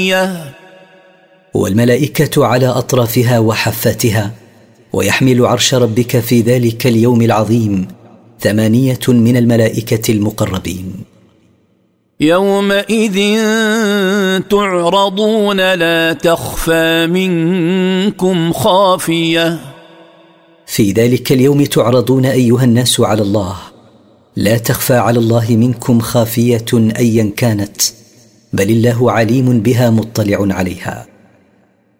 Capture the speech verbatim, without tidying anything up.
والملائكة على أطرافها وحفاتها، ويحمل عرش ربك في ذلك اليوم العظيم ثمانية من الملائكة المقربين. يومئذ تعرضون لا تخفى منكم خافية. في ذلك اليوم تعرضون أيها الناس على الله، لا تخفى على الله منكم خافية أيا كانت، بل الله عليم بها مطلع عليها.